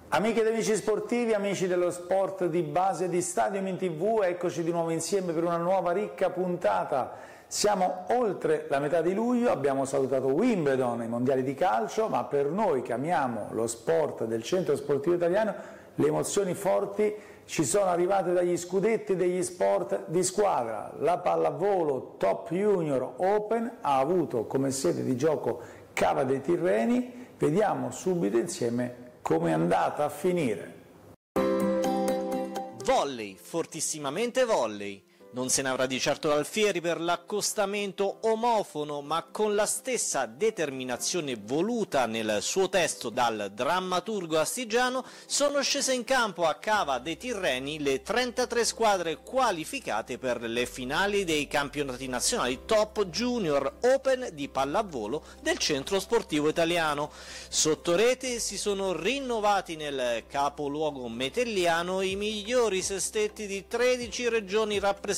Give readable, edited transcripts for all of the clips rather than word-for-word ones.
Amiche ed amici sportivi, amici dello sport di base di Stadium in TV, eccoci di nuovo insieme per una nuova ricca puntata. Siamo oltre la metà di luglio, abbiamo salutato Wimbledon, i mondiali di calcio, ma per noi che amiamo lo sport del centro sportivo italiano, le emozioni forti ci sono arrivate dagli scudetti degli sport di squadra. La pallavolo Top Junior Open ha avuto come sede di gioco Cava dei Tirreni, vediamo subito insieme come è andata a finire. Volley, fortissimamente volley. Non se ne avrà di certo Alfieri per l'accostamento omofono, ma con la stessa determinazione voluta nel suo testo dal drammaturgo astigiano, sono scese in campo a Cava dei Tirreni le 33 squadre qualificate per le finali dei campionati nazionali Top Junior Open di pallavolo del centro sportivo italiano. Sotto rete si sono rinnovati nel capoluogo metelliano i migliori sestetti di 13 regioni rappresentanti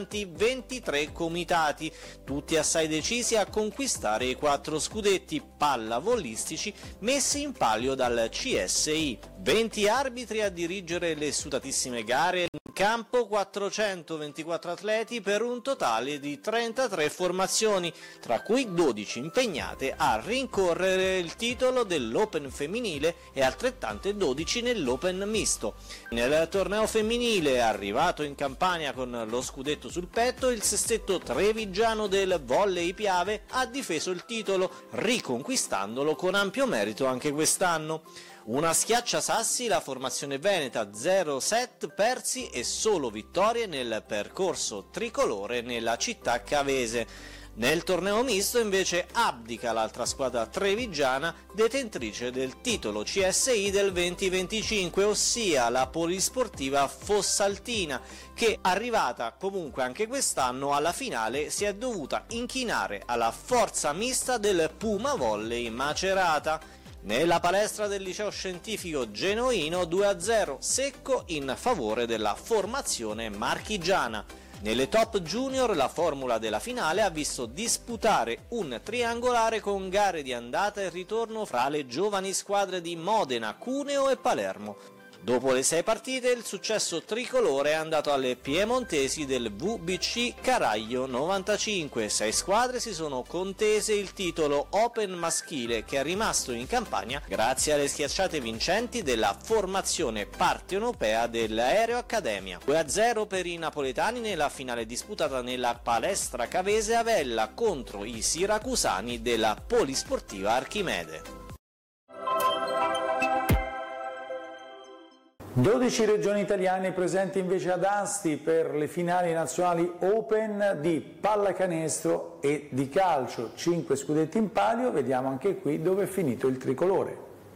23 comitati, tutti assai decisi a conquistare i 4 scudetti pallavolistici messi in palio dal CSI. 20 arbitri a dirigere le sudatissime gare, in campo 424 atleti per un totale di 33 formazioni, tra cui 12 impegnate a rincorrere il titolo dell'Open femminile e altrettante 12 nell'Open misto. Nel torneo femminile, arrivato in Campania con lo scudetto sul petto, il sestetto trevigiano del volley Piave ha difeso il titolo, riconquistandolo con ampio merito anche quest'anno. Una schiacciasassi la formazione veneta, 0 set persi e solo vittorie nel percorso tricolore nella città cavese. Nel torneo misto invece abdica l'altra squadra trevigiana, detentrice del titolo CSI del 2025, ossia la polisportiva Fossaltina, che arrivata comunque anche quest'anno alla finale si è dovuta inchinare alla forza mista del Puma Volley Macerata. Nella palestra del liceo scientifico genuino 2-0 secco in favore della formazione marchigiana. Nelle Top Junior la formula della finale ha visto disputare un triangolare con gare di andata e ritorno fra le giovani squadre di Modena, Cuneo e Palermo. Dopo le 6 partite il successo tricolore è andato alle piemontesi del VBC Caraglio 95. 6 squadre si sono contese il titolo Open maschile, che è rimasto in Campania grazie alle schiacciate vincenti della formazione partenopea dell'Aereo Accademia. 2-0 per i napoletani nella finale disputata nella palestra cavese Avella contro i siracusani della Polisportiva Archimede. 12 regioni italiane presenti invece ad Asti per le finali nazionali Open di pallacanestro e di calcio. 5 scudetti in palio, vediamo anche qui dove è finito il tricolore.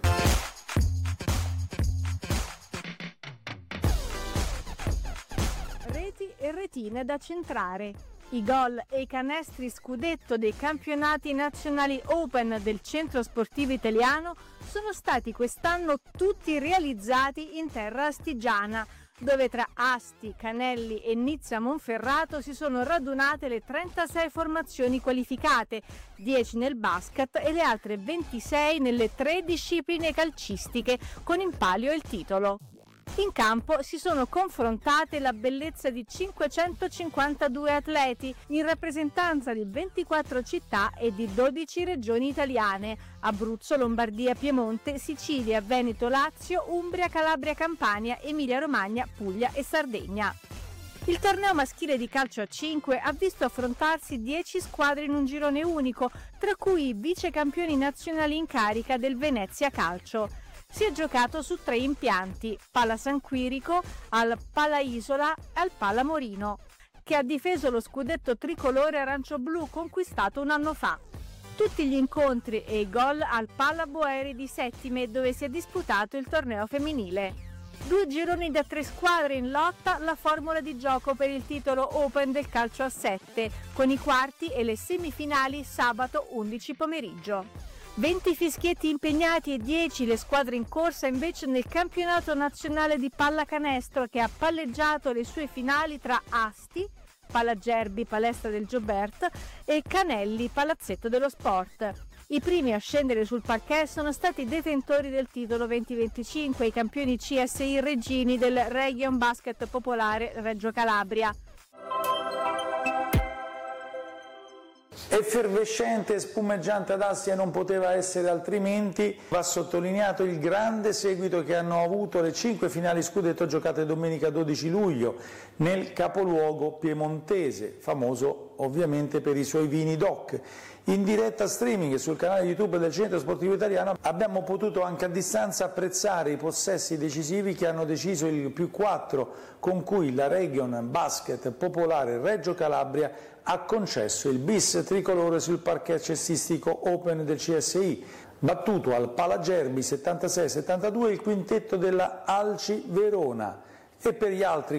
Reti e retine da centrare. I gol e i canestri scudetto dei campionati nazionali Open del centro sportivo italiano sono stati quest'anno tutti realizzati in terra astigiana, dove tra Asti, Canelli e Nizza Monferrato si sono radunate le 36 formazioni qualificate, 10 nel basket e le altre 26 nelle 3 discipline calcistiche, con in palio il titolo. In campo si sono confrontate la bellezza di 552 atleti in rappresentanza di 24 città e di 12 regioni italiane: Abruzzo, Lombardia, Piemonte, Sicilia, Veneto, Lazio, Umbria, Calabria, Campania, Emilia Romagna, Puglia e Sardegna. Il torneo maschile di calcio a 5 ha visto affrontarsi 10 squadre in un girone unico, tra cui i vicecampioni nazionali in carica del Venezia Calcio. Si è giocato su 3 impianti, Pala San Quirico, al Pala Isola e al Pala Morino, che ha difeso lo scudetto tricolore arancio-blu conquistato un anno fa. Tutti gli incontri e i gol al Pala Boeri di Settime, dove si è disputato il torneo femminile. 2 gironi da 3 squadre in lotta, la formula di gioco per il titolo Open del calcio a 7, con i quarti e le semifinali sabato 11 pomeriggio. 20 fischietti impegnati e 10 le squadre in corsa invece nel campionato nazionale di pallacanestro, che ha palleggiato le sue finali tra Asti, Palagerbi, Palestra del Giobert, e Canelli, Palazzetto dello Sport. I primi a scendere sul parquet sono stati i detentori del titolo 2025, i campioni CSI Reggini del Region Basket Popolare Reggio Calabria. Effervescente e spumeggiante ad Astia non poteva essere altrimenti. Va sottolineato il grande seguito che hanno avuto le 5 finali scudetto giocate domenica 12 luglio nel capoluogo piemontese, famoso ovviamente per i suoi vini DOC. In diretta streaming sul canale YouTube del Centro Sportivo Italiano abbiamo potuto anche a distanza apprezzare i possessi decisivi che hanno deciso il +4 con cui la Region Basket Popolare Reggio Calabria ha concesso il bis tricolore sul parquet cestistico Open del CSI, battuto al Palagerbi 76-72 il quintetto della Alci Verona, e per gli altri